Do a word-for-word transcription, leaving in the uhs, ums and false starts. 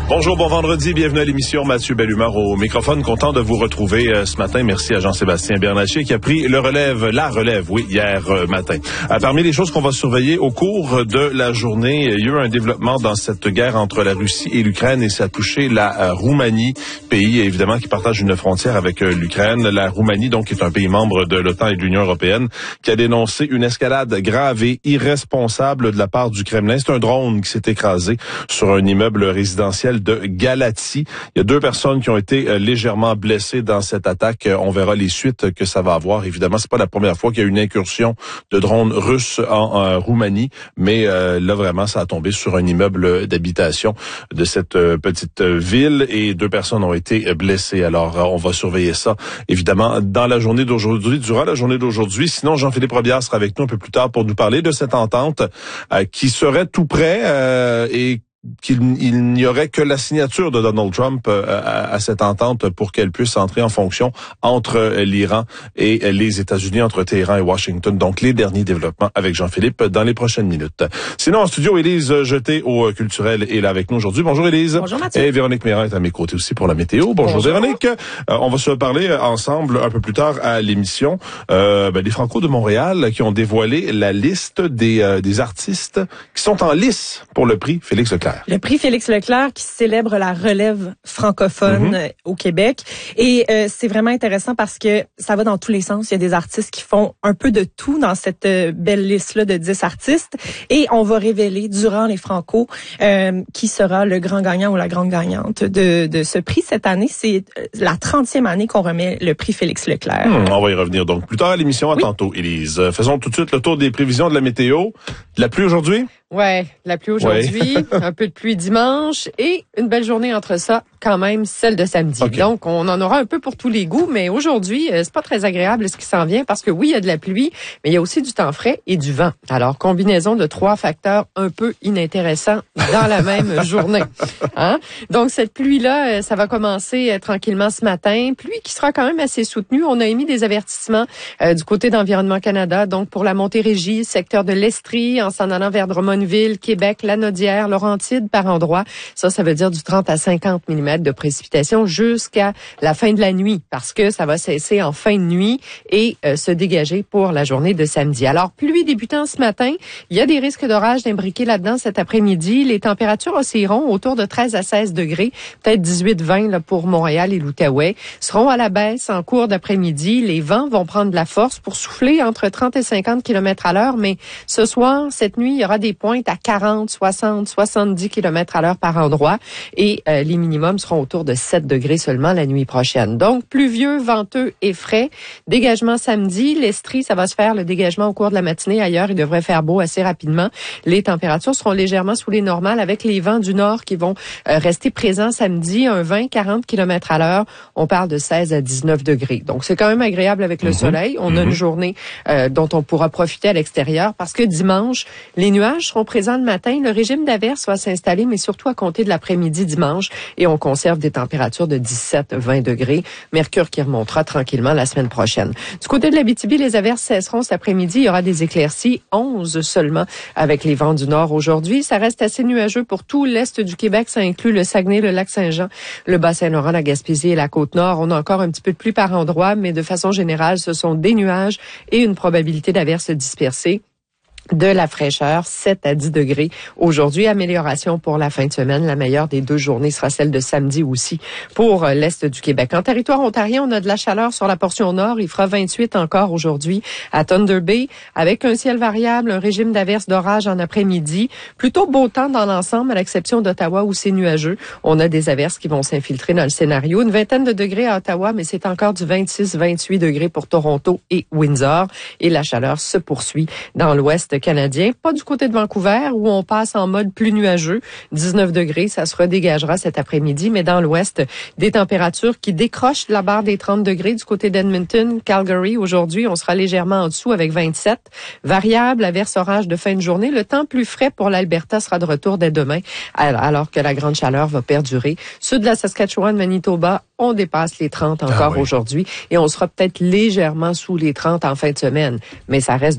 Bonjour, bon vendredi, bienvenue à l'émission Mathieu Bellumeur au microphone. Content de vous retrouver euh, ce matin. Merci à Jean-Sébastien Bernatchez qui a pris le relève, la relève, oui, hier euh, matin. Euh, parmi les choses qu'on va surveiller au cours de la journée, il y a eu un développement dans cette guerre entre la Russie et l'Ukraine et ça a touché la euh, Roumanie, pays évidemment qui partage une frontière avec euh, l'Ukraine. La Roumanie, donc, est un pays membre de l'OTAN et de l'Union européenne qui a dénoncé une escalade grave et irresponsable de la part du Kremlin. C'est un drone qui s'est écrasé sur un immeuble résidentiel de Galatie. Il y a deux personnes qui ont été euh, légèrement blessées dans cette attaque. Euh, on verra les suites que ça va avoir. Évidemment, c'est pas la première fois qu'il y a une incursion de drones russes en, en Roumanie, mais euh, là vraiment, ça a tombé sur un immeuble d'habitation de cette euh, petite ville et deux personnes ont été blessées. Alors, euh, on va surveiller ça, évidemment, dans la journée d'aujourd'hui, durant la journée d'aujourd'hui. Sinon, Jean-Philippe Robillard sera avec nous un peu plus tard pour nous parler de cette entente euh, qui serait tout près euh, et qu'il il n'y aurait que la signature de Donald Trump euh, à, à cette entente pour qu'elle puisse entrer en fonction entre euh, l'Iran et euh, les États-Unis, entre Téhéran et Washington. Donc, les derniers développements avec Jean-Philippe dans les prochaines minutes. Sinon, en studio, Élise Jeté au Culturel est là avec nous aujourd'hui. Bonjour Élise. Bonjour Mathieu. Et Véronique Méran est à mes côtés aussi pour la météo. Bonjour, Bonjour. Véronique. Euh, on va se parler ensemble un peu plus tard à l'émission. Euh, ben, les Franco de Montréal qui ont dévoilé la liste des, euh, des artistes qui sont en lice pour le prix Félix Leclerc. Le prix Félix Leclerc qui célèbre la relève francophone mm-hmm. au Québec. Et euh, c'est vraiment intéressant parce que ça va dans tous les sens. Il y a des artistes qui font un peu de tout dans cette euh, belle liste-là de dix artistes. Et on va révéler durant les Franco euh, qui sera le grand gagnant ou la grande gagnante de, de ce prix cette année. C'est la trentième année qu'on remet le prix Félix Leclerc. Mmh, on va y revenir donc plus tard à l'émission. À oui. Tantôt, Élise. Faisons tout de suite le tour des prévisions de la météo. De la pluie aujourd'hui? Ouais, la pluie aujourd'hui, ouais. Un peu de pluie dimanche et une belle journée entre ça, quand même, celle de samedi. Okay. Donc, on en aura un peu pour tous les goûts, mais aujourd'hui, c'est pas très agréable ce qui s'en vient parce que oui, il y a de la pluie, mais il y a aussi du temps frais et du vent. Alors, combinaison de trois facteurs un peu inintéressants dans la même journée. Hein? Donc, cette pluie-là, ça va commencer tranquillement ce matin. Pluie qui sera quand même assez soutenue. On a émis des avertissements euh, du côté d'Environnement Canada, donc pour la Montérégie, secteur de l'Estrie, en s'en allant vers Drummondville, Québec, Lanaudière, Laurentides par endroit. Ça, ça veut dire du trente à cinquante millimètres de précipitations jusqu'à la fin de la nuit parce que ça va cesser en fin de nuit et euh, se dégager pour la journée de samedi. Alors, pluie débutant ce matin, il y a des risques d'orage d'imbriquer là-dedans cet après-midi. Les températures oscilleront autour de treize à seize degrés, peut-être dix-huit vingt là, pour Montréal et l'Outaouais. Seront à la baisse en cours d'après-midi. Les vents vont prendre de la force pour souffler entre trente et cinquante kilomètres à l'heure, mais ce soir, cette nuit, il y aura des points à quarante, soixante, soixante-dix kilomètres à l'heure par endroit et euh, les minimums seront autour de sept degrés seulement la nuit prochaine. Donc, pluvieux, venteux et frais. Dégagement samedi. L'Estrie, ça va se faire le dégagement au cours de la matinée. Ailleurs, il devrait faire beau assez rapidement. Les températures seront légèrement sous les normales avec les vents du nord qui vont euh, rester présents samedi, un vingt à quarante kilomètres à l'heure. On parle de seize à dix-neuf degrés. Donc, c'est quand même agréable avec le mm-hmm. soleil. On mm-hmm. a une journée euh, dont on pourra profiter à l'extérieur parce que dimanche, les nuages seront présents le matin. Le régime d'averse va s'installer, mais surtout à compter de l'après-midi dimanche. Et on conserve des températures de dix-sept à vingt degrés. Mercure qui remontera tranquillement la semaine prochaine. Du côté de l'Abitibi, les averses cesseront cet après-midi. Il y aura des éclaircies, onze seulement avec les vents du nord aujourd'hui. Ça reste assez nuageux pour tout l'est du Québec. Ça inclut le Saguenay, le Lac-Saint-Jean, le Bas-Saint-Laurent, la Gaspésie et la Côte-Nord. On a encore un petit peu de pluie par endroit, mais de façon générale, ce sont des nuages et une probabilité d'averses dispersées. De la fraîcheur, sept à dix degrés. Aujourd'hui, amélioration pour la fin de semaine. La meilleure des deux journées sera celle de samedi aussi pour l'est du Québec. En territoire ontarien, on a de la chaleur sur la portion nord. Il fera vingt-huit encore aujourd'hui à Thunder Bay avec un ciel variable, un régime d'averses d'orage en après-midi. Plutôt beau temps dans l'ensemble à l'exception d'Ottawa où c'est nuageux. On a des averses qui vont s'infiltrer dans le scénario. Une vingtaine de degrés à Ottawa, mais c'est encore du vingt-six à vingt-huit degrés pour Toronto et Windsor. Et la chaleur se poursuit dans l'ouest canadien. Pas du côté de Vancouver où on passe en mode plus nuageux. dix-neuf degrés, ça se redégagera cet après-midi, mais dans l'ouest, des températures qui décrochent la barre des trente degrés du côté d'Edmonton, Calgary. Aujourd'hui, on sera légèrement en dessous avec vingt-sept. Variable, averse orage de fin de journée. Le temps plus frais pour l'Alberta sera de retour dès demain, alors que la grande chaleur va perdurer. Sud de la Saskatchewan, Manitoba, on dépasse les trente encore ah oui. aujourd'hui et on sera peut-être légèrement sous les trente en fin de semaine, mais ça reste